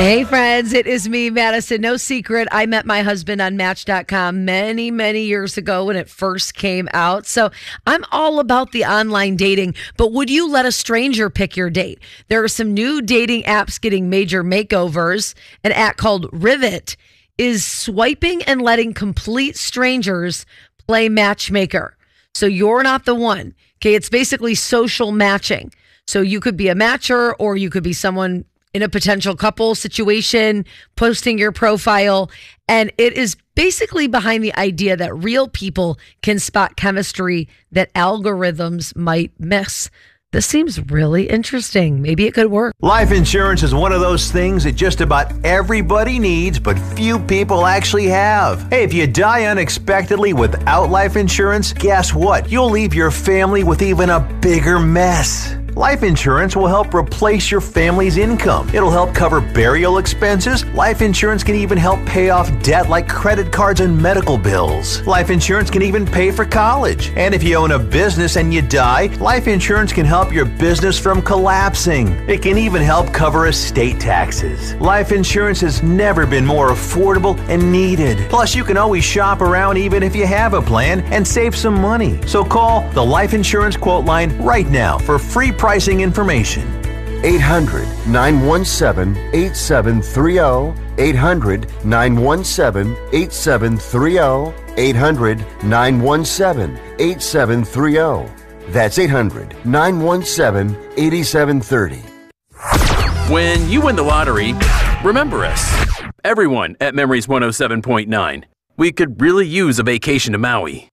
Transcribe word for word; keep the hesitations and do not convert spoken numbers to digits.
Hey friends, it is me, Madison. No secret, I met my husband on Match dot com many, many years ago when it first came out. So I'm all about the online dating, but would you let a stranger pick your date? There are some new dating apps getting major makeovers. An app called Rivet is swiping and letting complete strangers play matchmaker. So you're not the one. Okay, it's basically social matching. So you could be a matcher or you could be someone in a potential couple situation, posting your profile. And it is basically behind the idea that real people can spot chemistry that algorithms might miss. This seems really interesting. Maybe it could work. Life insurance is one of those things that just about everybody needs, but few people actually have. Hey, if you die unexpectedly without life insurance, guess what? You'll leave your family with even a bigger mess. Life insurance will help replace your family's income. It'll help cover burial expenses. Life insurance can even help pay off debt like credit cards and medical bills. Life insurance can even pay for college. And if you own a business and you die, life insurance can help your business from collapsing. It can even help cover estate taxes. Life insurance has never been more affordable and needed. Plus, you can always shop around even if you have a plan and save some money. So call the Life Insurance Quote Line right now for free pricing information. eight hundred, nine one seven, eight seven three zero. eight hundred, nine one seven, eight seven three zero. eight hundred, nine one seven, eight seven three zero. That's eight hundred, nine one seven, eight seven three zero. When you win the lottery, remember us. Everyone at Memories one oh seven point nine. We could really use a vacation to Maui.